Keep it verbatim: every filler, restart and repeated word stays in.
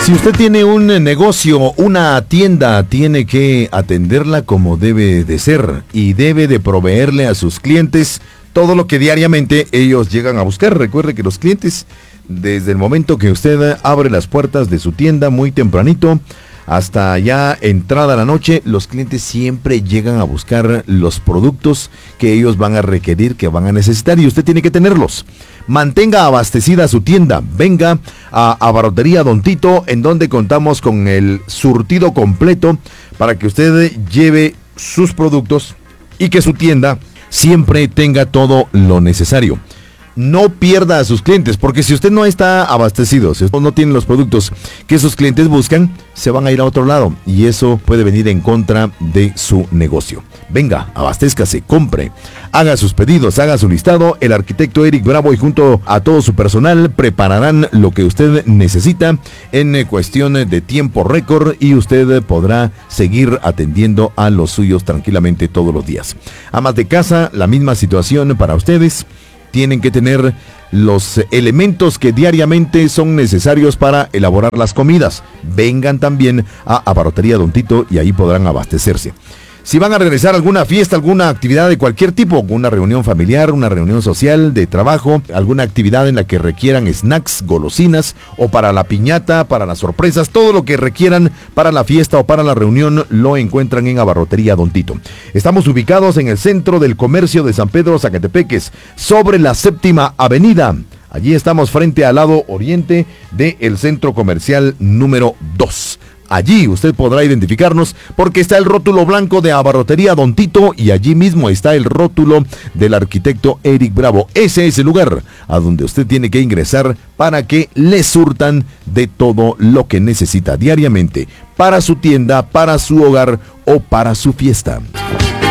Si usted tiene un negocio, una tienda, tiene que atenderla como debe de ser y debe de proveerle a sus clientes todo lo que diariamente ellos llegan a buscar. Recuerde que los clientes, desde el momento que usted abre las puertas de su tienda muy tempranito, hasta ya entrada la noche, los clientes siempre llegan a buscar los productos que ellos van a requerir, que van a necesitar, y usted tiene que tenerlos. Mantenga abastecida su tienda. Venga a Abarrotería Don Tito, en donde contamos con el surtido completo para que usted lleve sus productos y que su tienda siempre tenga todo lo necesario. No pierda a sus clientes, porque si usted no está abastecido, si usted no tiene los productos que sus clientes buscan, se van a ir a otro lado y eso puede venir en contra de su negocio. Venga, abastézcase, compre, haga sus pedidos, haga su listado. El arquitecto Eric Bravo y junto a todo su personal prepararán lo que usted necesita en cuestión de tiempo récord y usted podrá seguir atendiendo a los suyos tranquilamente todos los días. Amas de casa, la misma situación para ustedes. Tienen que tener los elementos que diariamente son necesarios para elaborar las comidas. Vengan también a Abarrotería Don Tito y ahí podrán abastecerse. Si van a realizar alguna fiesta, alguna actividad de cualquier tipo, una reunión familiar, una reunión social, de trabajo, alguna actividad en la que requieran snacks, golosinas, o para la piñata, para las sorpresas, todo lo que requieran para la fiesta o para la reunión, lo encuentran en Abarrotería Don Tito. Estamos ubicados en el centro del comercio de San Pedro Zacatepeques, sobre la Séptima Avenida. Allí estamos frente al lado oriente del centro comercial número dos. Allí usted podrá identificarnos porque está el rótulo blanco de Abarrotería Don Tito y allí mismo está el rótulo del arquitecto Eric Bravo. Ese es el lugar a donde usted tiene que ingresar para que le surtan de todo lo que necesita diariamente para su tienda, para su hogar o para su fiesta.